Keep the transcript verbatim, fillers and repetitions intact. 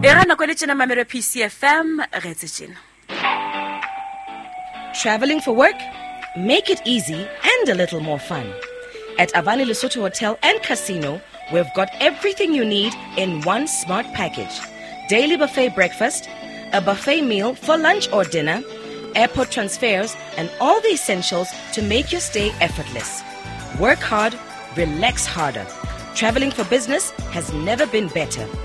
Erana kwelechina mamero P C F M retsechina. Traveling for work? Make it easy and a little more fun. At Avani Lesotho Hotel and Casino, we've got everything you need in one smart package. Daily buffet breakfast, a buffet meal for lunch or dinner, airport transfers, and all the essentials to make your stay effortless. Work hard, relax harder. Traveling for business has never been better.